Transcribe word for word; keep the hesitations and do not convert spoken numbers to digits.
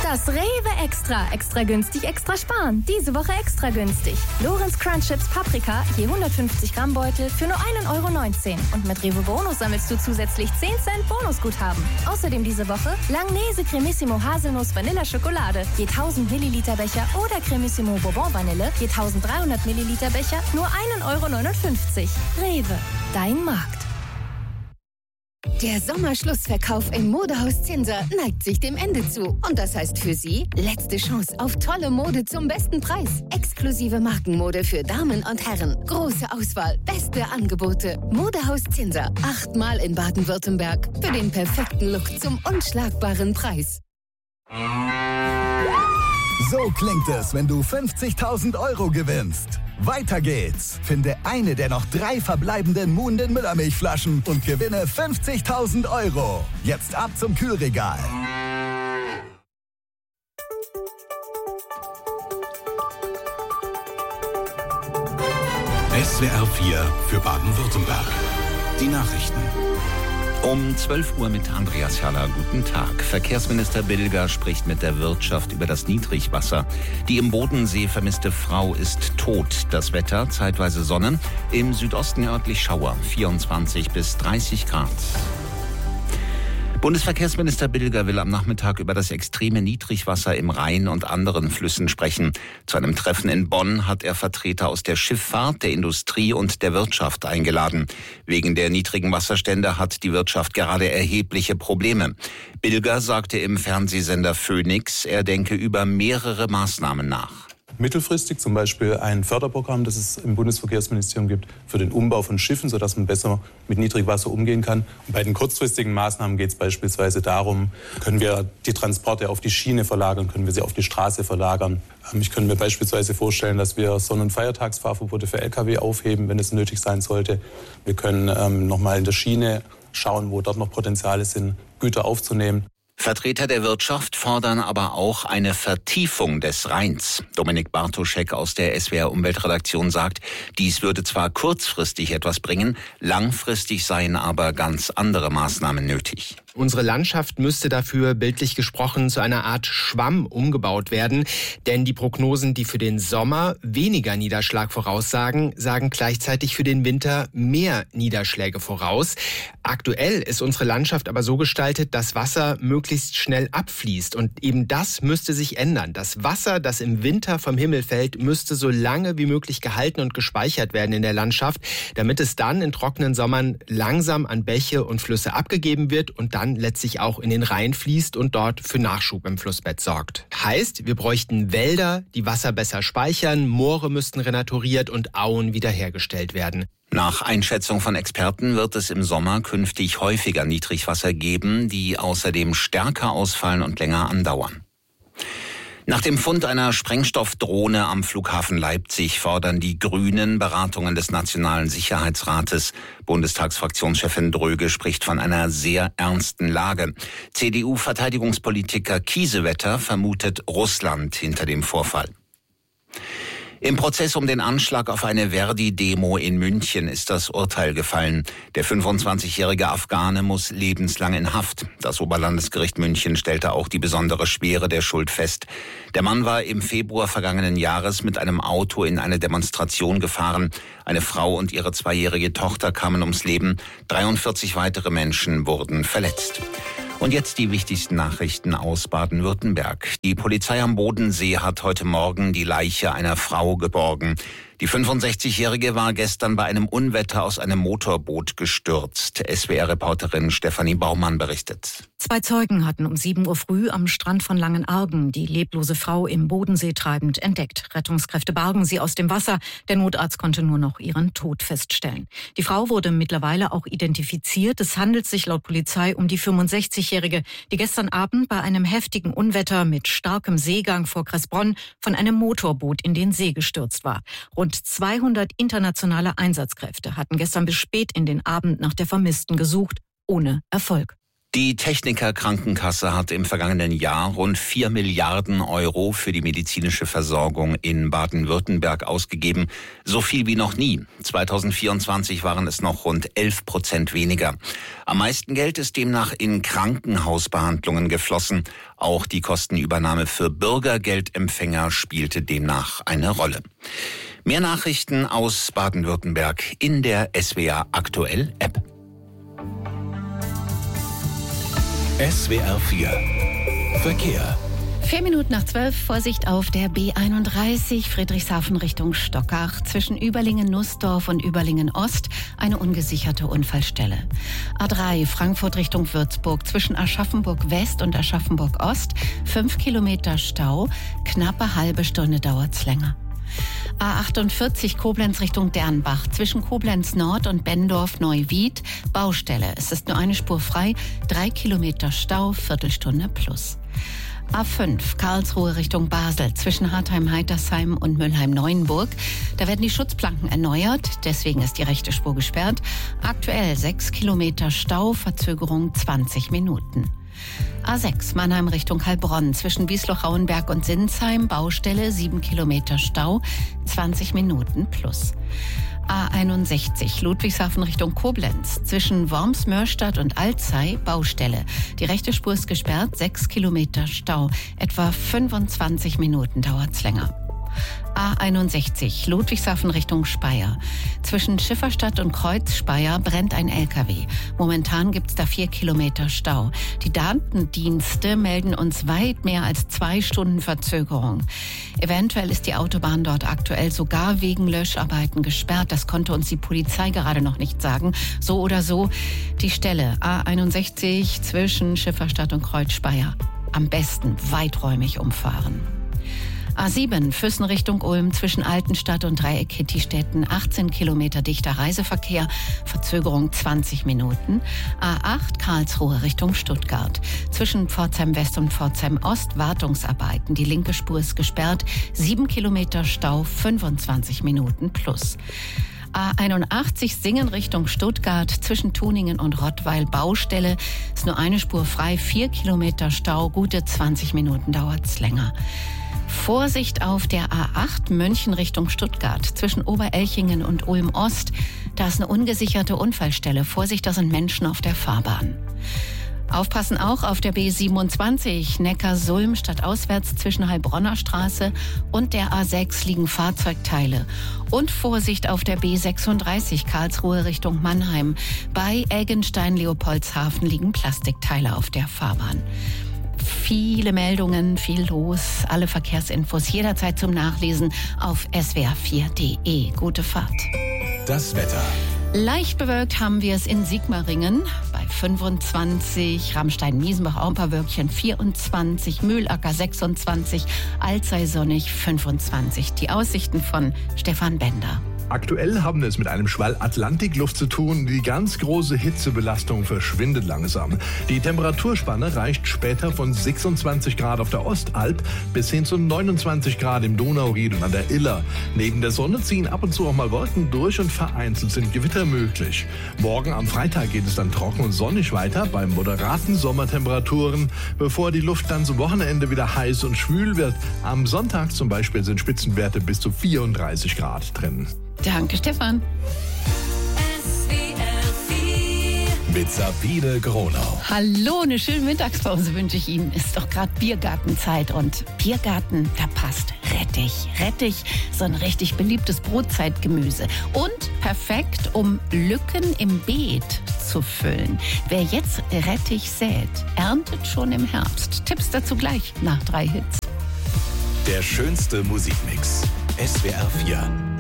Das Rewe Extra. Extra günstig, extra sparen. Diese Woche extra günstig. Lorenz Crunch Chips Paprika, je hundertfünfzig Gramm Beutel für nur ein Euro neunzehn. Und mit Rewe Bonus sammelst du zusätzlich zehn Cent Bonusguthaben. Außerdem diese Woche Langnese Cremissimo Haselnuss Vanilla Schokolade, je tausend Milliliter Becher oder Cremissimo Bourbon Vanille, je eintausenddreihundert Milliliter Becher, nur ein Euro neunundfünfzig. Rewe, dein Markt. Der Sommerschlussverkauf im Modehaus Zinser neigt sich dem Ende zu. Und das heißt für Sie, letzte Chance auf tolle Mode zum besten Preis. Exklusive Markenmode für Damen und Herren. Große Auswahl, beste Angebote. Modehaus Zinser, achtmal in Baden-Württemberg. Für den perfekten Look zum unschlagbaren Preis. So klingt es, wenn du fünfzigtausend Euro gewinnst. Weiter geht's. Finde eine der noch drei verbleibenden Muhnden Müllermilchflaschen und gewinne fünfzigtausend Euro. Jetzt ab zum Kühlregal. S W R vier für Baden-Württemberg. Die Nachrichten. Um zwölf Uhr mit Andreas Herrler. Guten Tag. Verkehrsminister Bilger spricht mit der Wirtschaft über das Niedrigwasser. Die im Bodensee vermisste Frau ist tot. Das Wetter zeitweise Sonne. Im Südosten örtlich Schauer. vierundzwanzig bis dreißig Grad. Bundesverkehrsminister Bilger will am Nachmittag über das extreme Niedrigwasser im Rhein und anderen Flüssen sprechen. Zu einem Treffen in Bonn hat er Vertreter aus der Schifffahrt, der Industrie und der Wirtschaft eingeladen. Wegen der niedrigen Wasserstände hat die Wirtschaft gerade erhebliche Probleme. Bilger sagte im Fernsehsender Phoenix, er denke über mehrere Maßnahmen nach. Mittelfristig zum Beispiel ein Förderprogramm, das es im Bundesverkehrsministerium gibt, für den Umbau von Schiffen, sodass man besser mit Niedrigwasser umgehen kann. Und bei den kurzfristigen Maßnahmen geht es beispielsweise darum, können wir die Transporte auf die Schiene verlagern, können wir sie auf die Straße verlagern. Ich könnte mir beispielsweise vorstellen, dass wir Sonn- und Feiertagsfahrverbote für L K W aufheben, wenn es nötig sein sollte. Wir können ähm, nochmal in der Schiene schauen, wo dort noch Potenziale sind, Güter aufzunehmen. Vertreter der Wirtschaft fordern aber auch eine Vertiefung des Rheins. Dominik Bartoschek aus der S W R Umweltredaktion sagt, dies würde zwar kurzfristig etwas bringen, langfristig seien aber ganz andere Maßnahmen nötig. Unsere Landschaft müsste dafür, bildlich gesprochen, zu einer Art Schwamm umgebaut werden. Denn die Prognosen, die für den Sommer weniger Niederschlag voraussagen, sagen gleichzeitig für den Winter mehr Niederschläge voraus. Aktuell ist unsere Landschaft aber so gestaltet, dass Wasser möglichst schnell abfließt. Und eben das müsste sich ändern. Das Wasser, das im Winter vom Himmel fällt, müsste so lange wie möglich gehalten und gespeichert werden in der Landschaft, damit es dann in trockenen Sommern langsam an Bäche und Flüsse abgegeben wird und dann letztlich auch in den Rhein fließt und dort für Nachschub im Flussbett sorgt. Heißt, wir bräuchten Wälder, die Wasser besser speichern, Moore müssten renaturiert und Auen wiederhergestellt werden. Nach Einschätzung von Experten wird es im Sommer künftig häufiger Niedrigwasser geben, die außerdem stärker ausfallen und länger andauern. Nach dem Fund einer Sprengstoffdrohne am Flughafen Leipzig fordern die Grünen Beratungen des Nationalen Sicherheitsrates. Bundestagsfraktionschefin Dröge spricht von einer sehr ernsten Lage. C D U-Verteidigungspolitiker Kiesewetter vermutet Russland hinter dem Vorfall. Im Prozess um den Anschlag auf eine Verdi-Demo in München ist das Urteil gefallen. Der fünfundzwanzigjährige Afghane muss lebenslang in Haft. Das Oberlandesgericht München stellte auch die besondere Schwere der Schuld fest. Der Mann war im Februar vergangenen Jahres mit einem Auto in eine Demonstration gefahren. Eine Frau und ihre zweijährige Tochter kamen ums Leben. dreiundvierzig weitere Menschen wurden verletzt. Und jetzt die wichtigsten Nachrichten aus Baden-Württemberg. Die Polizei am Bodensee hat heute Morgen die Leiche einer Frau geborgen. Die fünfundsechzigjährige war gestern bei einem Unwetter aus einem Motorboot gestürzt. S W R-Reporterin Stefanie Baumann berichtet. Zwei Zeugen hatten um sieben Uhr früh am Strand von Langenargen die leblose Frau im Bodensee treibend entdeckt. Rettungskräfte bargen sie aus dem Wasser. Der Notarzt konnte nur noch ihren Tod feststellen. Die Frau wurde mittlerweile auch identifiziert. Es handelt sich laut Polizei um die fünfundsechzigjährige, die gestern Abend bei einem heftigen Unwetter mit starkem Seegang vor Kressbronn von einem Motorboot in den See gestürzt war. Rund zweihundert internationale Einsatzkräfte hatten gestern bis spät in den Abend nach der Vermissten gesucht, ohne Erfolg. Die Techniker Krankenkasse hat im vergangenen Jahr rund vier Milliarden Euro für die medizinische Versorgung in Baden-Württemberg ausgegeben. So viel wie noch nie. zweitausendvierundzwanzig waren es noch rund elf Prozent weniger. Am meisten Geld ist demnach in Krankenhausbehandlungen geflossen. Auch die Kostenübernahme für Bürgergeldempfänger spielte demnach eine Rolle. Mehr Nachrichten aus Baden-Württemberg in der S W R Aktuell App. S W R vier Verkehr. Vier Minuten nach zwölf, Vorsicht auf der B einunddreißig, Friedrichshafen Richtung Stockach. Zwischen Überlingen-Nussdorf und Überlingen-Ost eine ungesicherte Unfallstelle. A drei, Frankfurt Richtung Würzburg. Zwischen Aschaffenburg-West und Aschaffenburg-Ost fünf Kilometer Stau. Knappe halbe Stunde dauert's länger. A achtundvierzig, Koblenz Richtung Dernbach. Zwischen Koblenz Nord und Benndorf-Neuwied Baustelle. Es ist nur eine Spur frei. Drei Kilometer Stau, Viertelstunde plus. A fünf, Karlsruhe Richtung Basel. Zwischen Hartheim-Heitersheim und Mülheim-Neuenburg. Da werden die Schutzplanken erneuert. Deswegen ist die rechte Spur gesperrt. Aktuell sechs Kilometer Stau, Verzögerung zwanzig Minuten. A sechs, Mannheim Richtung Heilbronn. Zwischen Wiesloch-Rauenberg und Sinsheim Baustelle, sieben Kilometer Stau, zwanzig Minuten plus. A einundsechzig, Ludwigshafen Richtung Koblenz. Zwischen Worms-Mörstadt und Alzey Baustelle. Die rechte Spur ist gesperrt, sechs Kilometer Stau. Etwa fünfundzwanzig Minuten dauert's länger. A einundsechzig, Ludwigshafen Richtung Speyer. Zwischen Schifferstadt und Kreuz-Speyer brennt ein L K W. Momentan gibt's da vier Kilometer Stau. Die Datendienste melden uns weit mehr als zwei Stunden Verzögerung. Eventuell ist die Autobahn dort aktuell sogar wegen Löscharbeiten gesperrt. Das konnte uns die Polizei gerade noch nicht sagen. So oder so, die Stelle A einundsechzig zwischen Schifferstadt und Kreuz-Speyer. Am besten weiträumig umfahren. A sieben, Füssen Richtung Ulm, zwischen Altenstadt und Dreieck Kittistetten, achtzehn Kilometer dichter Reiseverkehr, Verzögerung zwanzig Minuten. A acht, Karlsruhe Richtung Stuttgart, zwischen Pforzheim West und Pforzheim Ost, Wartungsarbeiten. Die linke Spur ist gesperrt, sieben Kilometer Stau, fünfundzwanzig Minuten plus. A einundachtzig, Singen Richtung Stuttgart, zwischen Tuningen und Rottweil Baustelle. Ist nur eine Spur frei, vier Kilometer Stau, gute zwanzig Minuten dauert's länger. Vorsicht auf der A acht, München Richtung Stuttgart. Zwischen Oberelchingen und Ulm-Ost. Da ist eine ungesicherte Unfallstelle. Vorsicht, da sind Menschen auf der Fahrbahn. Aufpassen auch auf der B siebenundzwanzig, Neckar-Sulm stadtauswärts zwischen Heilbronner Straße und der A sechs liegen Fahrzeugteile. Und Vorsicht auf der B sechsunddreißig, Karlsruhe Richtung Mannheim. Bei Eggenstein-Leopoldshafen liegen Plastikteile auf der Fahrbahn. Viele Meldungen, viel los, alle Verkehrsinfos jederzeit zum Nachlesen auf s w r vier punkt d e. Gute Fahrt. Das Wetter. Leicht bewölkt haben wir es in Sigmaringen bei fünfundzwanzig, Ramstein-Miesenbach auch ein paar Wölkchen vierundzwanzig, Mühlacker sechsundzwanzig, Alzey sonnig fünfundzwanzig. Die Aussichten von Stefan Bender. Aktuell haben wir es mit einem Schwall Atlantikluft zu tun. Die ganz große Hitzebelastung verschwindet langsam. Die Temperaturspanne reicht später von sechsundzwanzig Grad auf der Ostalb bis hin zu neunundzwanzig Grad im Donauried und an der Iller. Neben der Sonne ziehen ab und zu auch mal Wolken durch und vereinzelt sind Gewitter möglich. Morgen am Freitag geht es dann trocken und sonnig weiter bei moderaten Sommertemperaturen, bevor die Luft dann zum Wochenende wieder heiß und schwül wird. Am Sonntag zum Beispiel sind Spitzenwerte bis zu vierunddreißig Grad drin. Danke, Stefan. Mit Sabine Gronau. Hallo, eine schöne Mittagspause wünsche ich Ihnen. Ist doch gerade Biergartenzeit und Biergarten, da passt Rettich. Rettich, so ein richtig beliebtes Brotzeitgemüse. Und perfekt, um Lücken im Beet zu füllen. Wer jetzt Rettich sät, erntet schon im Herbst. Tipps dazu gleich nach drei Hits. Der schönste Musikmix. S W R vier.